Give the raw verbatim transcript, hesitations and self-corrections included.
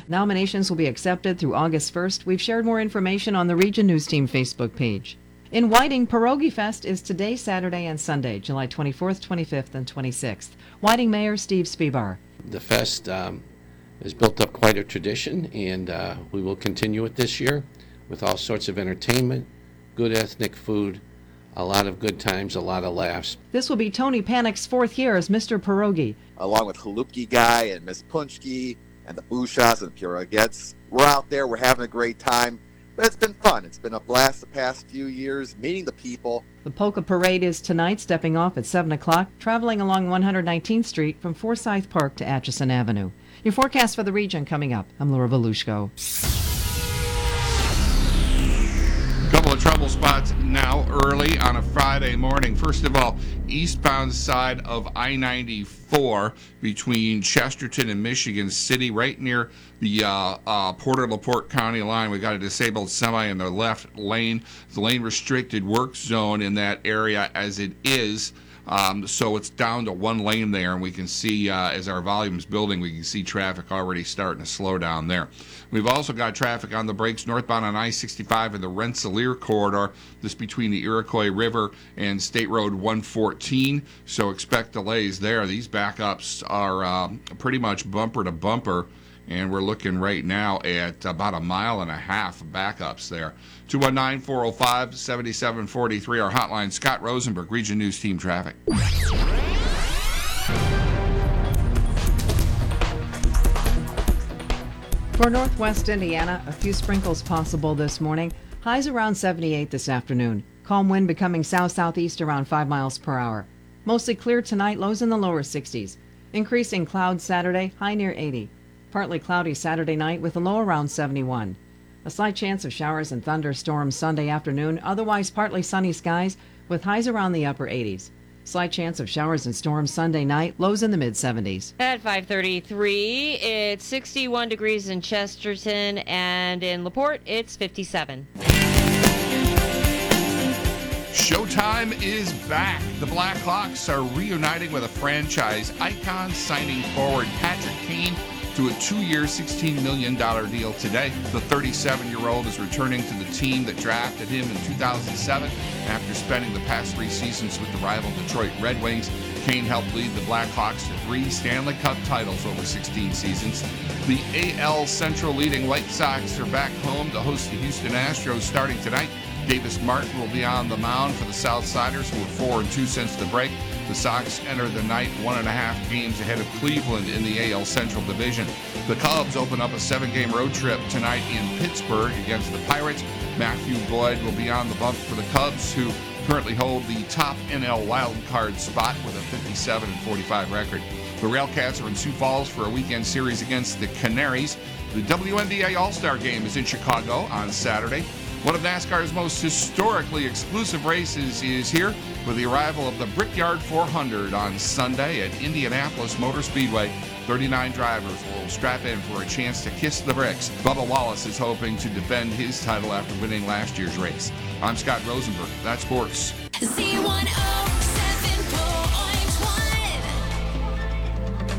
Nominations will be accepted through August first. We've shared more information on the Region News Team Facebook page. In Whiting, Pierogi Fest is today, Saturday, and Sunday, July twenty-fourth, twenty-fifth, and twenty-sixth. Whiting Mayor Steve Spebar. The fest um, has built up quite a tradition, and uh, we will continue it this year with all sorts of entertainment, good ethnic food, a lot of good times, a lot of laughs. This will be Tony Panic's fourth year as Mister Pierogi. Along with Chalupki Guy and Miss Punchki and the Bushas and Pierogettes. We're out there, we're having a great time. But it's been fun. It's been a blast the past few years, meeting the people. The Polka Parade is tonight, stepping off at seven o'clock, traveling along one hundred nineteenth Street from Forsyth Park to Atchison Avenue. Your forecast for the region coming up. I'm Laura Volushko. Couple of trouble spots now early on a Friday morning. First of all, eastbound side of I ninety-four between Chesterton and Michigan City, right near the uh, uh, Porter LaPorte County line. We got a disabled semi in the left lane. The lane restricted work zone in that area as it is. Um, so it's down to one lane there, and we can see uh, as our volume's building, we can see traffic already starting to slow down there. We've also got traffic on the brakes northbound on I sixty-five in the Rensselaer corridor. This between the Iroquois River and State Road one fourteen. So expect delays there. These backups are uh, pretty much bumper to bumper. And we're looking right now at about a mile and a half of backups there. two one nine, four oh five, seven seven four three, our hotline. Scott Rosenberg, Region News Team Traffic. For northwest Indiana, a few sprinkles possible this morning. Highs around seventy-eight this afternoon. Calm wind becoming south-southeast around five miles per hour. Mostly clear tonight, lows in the lower sixties. Increasing clouds Saturday, high near eighty. Partly cloudy Saturday night with a low around seventy-one. A slight chance of showers and thunderstorms Sunday afternoon, otherwise partly sunny skies with highs around the upper eighties. Slight chance of showers and storms Sunday night, lows in the mid-seventies. At five thirty-three, it's sixty-one degrees in Chesterton, and in LaPorte, it's fifty-seven. Showtime is back. The Blackhawks are reuniting with a franchise icon, signing forward Patrick Kane to a two-year, sixteen million dollars deal today. The thirty-seven-year-old is returning to the team that drafted him in two thousand seven after spending the past three seasons with the rival Detroit Red Wings. Kane helped lead the Blackhawks to three Stanley Cup titles over sixteen seasons. The A L Central leading White Sox are back home to host the Houston Astros starting tonight. Davis Martin will be on the mound for the Southsiders, who are four and two since the break. The Sox enter the night one and a half games ahead of Cleveland in the A L Central Division. The Cubs open up a seven-game road trip tonight in Pittsburgh against the Pirates. Matthew Boyd will be on the bump for the Cubs, who currently hold the top N L wild card spot with a fifty-seven and forty-five record. The Railcats are in Sioux Falls for a weekend series against the Canaries. The W N B A All-Star Game is in Chicago on Saturday. One of NASCAR's most historically exclusive races is here with the arrival of the Brickyard four hundred on Sunday at Indianapolis Motor Speedway. thirty-nine drivers will strap in for a chance to kiss the bricks. Bubba Wallace is hoping to defend his title after winning last year's race. I'm Scott Rosenberg. That's sports. Z one O